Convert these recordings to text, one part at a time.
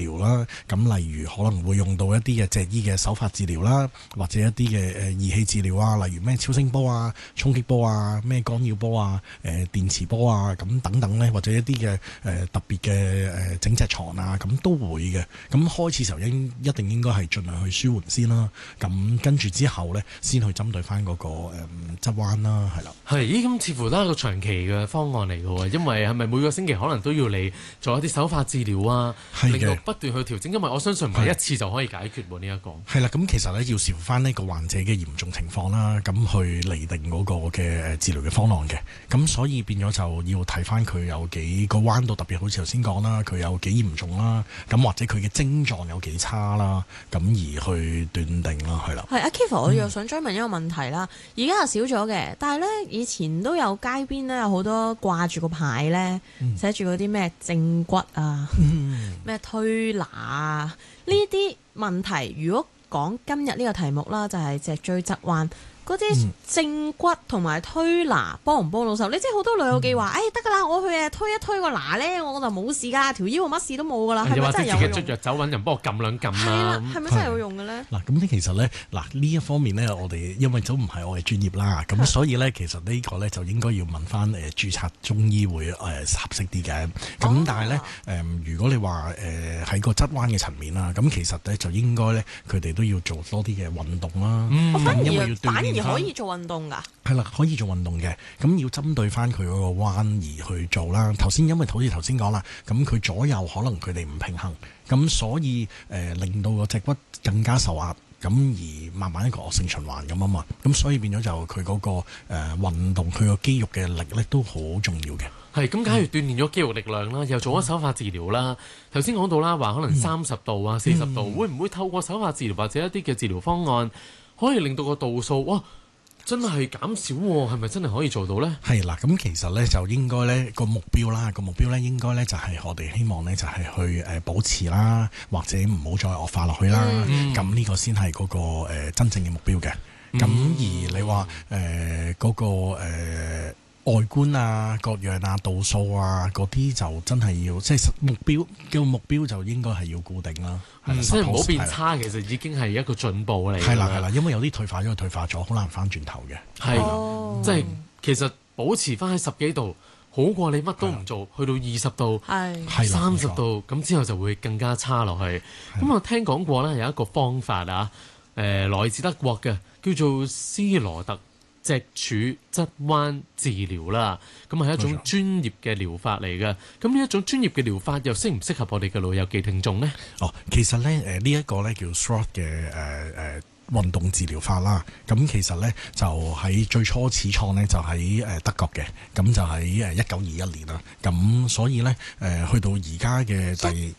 療啦。咁例如可能會用到一啲嘅脊醫嘅手法治療啦，或者一啲嘅儀器治療啊，例如咩超聲波啊、衝擊波啊、咩干擾波啊、電磁波啊咁等等咧，或者一啲嘅特別嘅整隻床啊，咁都會嘅。咁開始時候一定應該係盡量去舒緩先啦。咁跟住之後咧，先去針對翻嗰個側彎啦，係啦。 係，咁似乎都係一個長期嘅方案嚟嘅喎，因為係咪每個星期可能都要嚟做一啲手法治療啊，令到不斷去調整，因為我相信唔係一次就可以解決喎呢一個。 係啦，咁其實咧要視乎翻呢個患者嘅嚴重情況啦，咁去釐定嗰個嘅治療嘅方案嘅。咁所以變咗就要睇翻佢有幾個彎度，特別好似頭先講啦，佢有幾嚴重啦，咁或者佢嘅症狀有幾差啦，咁而去斷定啦，係啦。 係阿 Kiva，我又想追問一個問題啦。而家係少咗嘅，但係咧以前都有街邊咧有好多掛住個牌咧，寫住嗰啲咩正骨啊、咩推拿啊呢啲問題。如果講今日呢個題目啦，就係脊椎側彎。嗰啲正骨同埋推拿幫唔幫到手？你即係好多老友記話，得㗎啦，我去推一推個拿咧，我就冇事㗎，條腰我乜事都冇㗎啦。係咪真係有用？ 自己捽藥走揾人幫我撳兩撳啦。 係啦，係咪真係有用嘅咧？ 嗱，咁其實咧，呢一方面咧，我哋因為都唔係我嘅專業啦，咁所以咧，其實呢個咧就應該要問翻註冊中醫會合適啲嘅。咁但係咧如果你話喺個側彎嘅層面啦，咁其實咧就應該咧佢哋都要做多啲嘅運動啦。因為要鍛鍊。 可以做運動㗎？ 係啦，可以做運動嘅，咁要針對翻佢嗰個彎而去做啦。因為好似頭先講啦，咁佢左右可能佢哋唔平衡，咁所以令到個脊骨更加受壓，咁而慢慢一個惡性循環咁啊嘛。咁所以變咗就佢嗰個運動，佢個肌肉嘅力咧都好重要嘅。 係咁，假如鍛鍊咗肌肉力量啦，又做咗手法治療啦，頭先講到啦，話可能30度啊、40度，會唔會透過手法治療或者一啲嘅治療方案，可以令到個度數哇真係減少喎？係咪真係可以做到呢？係啦，咁其實呢，就應該呢個目標啦，個目標呢應該呢就係我哋希望呢就係去保持啦，或者唔好再惡化落去啦。咁呢個先係嗰個真正嘅目標嘅。咁而你話嗰個外觀啊、各樣啊、度數啊嗰啲就真係要，即係目標就應該係要固定啦。 即係唔好變差，其實已經係一個進步嚟。 係啦，因為有啲退化咗，好難翻轉頭嘅。 係，即係其實保持翻喺10幾度，好過你乜都唔做，去到20度、30度，咁之後就會更加差落去。咁我聽講過咧，有一個方法啊，來自德國嘅，叫做斯羅特脊柱側彎治療啦，咁係一種專業嘅療法嚟嘅。咁呢一種專業嘅療法又適唔適合我哋嘅老友記聽眾呢？ 其實咧呢一個咧叫 Stroke 嘅運動治療法啦，咁其實咧就喺最初始創咧就喺德國嘅，咁就喺1921年啦，咁所以咧去到而家嘅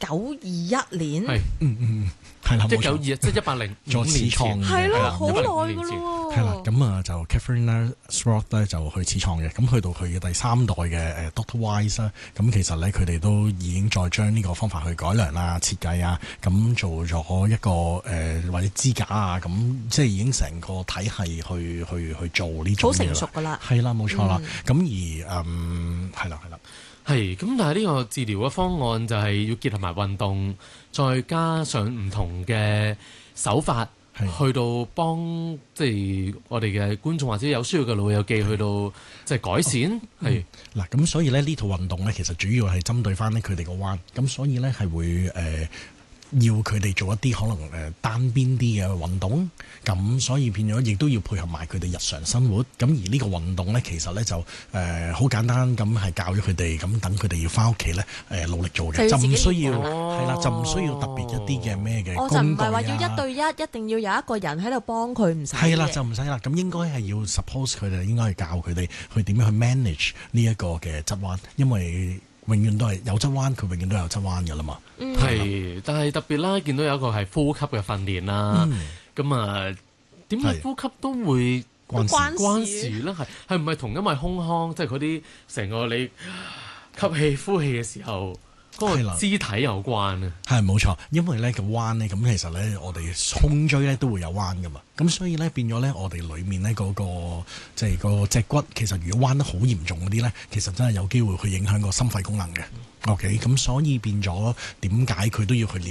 1921年， 係啦 ，1921即係105年前， 係咯，好耐㗎咯。 係啦，咁啊就 Catherine Stroke 咧就去始創嘅，咁去到佢嘅第3代嘅Dr. Wise 啦，咁其實咧佢哋都已經再將呢個方法去改良啦、設計啊，咁做咗一個或者支架啊，咁即係已經成個體系去做呢種嘢啦。好成熟㗎啦。係啦，冇錯啦。咁而係啦。 係，咁但係呢個治療嘅方案就係要結合埋運動，再加上唔同嘅手法，去到幫即係我哋嘅觀眾或者有需要嘅老友記去到即係改善。係嗱，咁所以咧呢套運動咧，其實主要係針對翻咧佢哋個彎，咁所以咧係會要佢哋做一啲可能單邊啲嘅運動，咁所以變咗亦都要配合埋佢哋日常生活。咁而呢個運動咧，其實咧就好簡單咁係教咗佢哋，咁等佢哋要翻屋企咧努力做嘅，就唔需要係啦，就唔需要特別一啲嘅咩嘅工具啊。就唔係話要1對1，一定要有一個人喺度幫佢，唔使嘅。係啦，就唔使啦。咁應該係要 suppose 佢哋應該係教佢哋去點樣去 manage 呢一個嘅側彎，因為永遠都係有側彎，佢永遠都有側彎㗎啦嘛。 係，但係特別啦，見到有一個係呼吸嘅訓練啦。咁點解呼吸都會關事咧？係唔係同因為胸腔，即係嗰啲成個你吸氣呼氣嘅時候嗰個肢體有關啊？係冇錯，因為咧個彎咧，咁其實咧我哋胸椎咧都會有彎㗎嘛。咁所以咧變咗咧，我哋裏面咧嗰個即係個脊骨，其實如果彎得好嚴重嗰啲咧，其實真係有機會去影響個心肺功能嘅。OK， 咁所以變咗點解佢都要去練